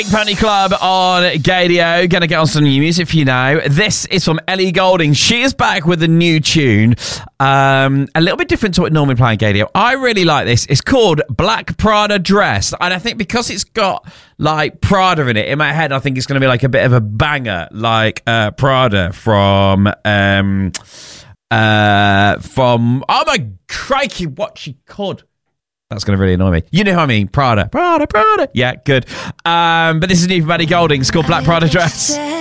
Pony Club on Gadio. Gonna get on some new music for you now. This is from Ellie Goulding. She is back with a new tune. A little bit different to what we normally play on Gadio. I really like this. It's called Black Prada Dress. And I think because it's got like Prada in it, in my head, I think it's going to be like a bit of a banger, like Prada from oh my crikey, what's she called? That's going to really annoy me. You know who I mean. Prada. Yeah, good. But this is new from Ellie Goulding. It's called Black Prada Dress.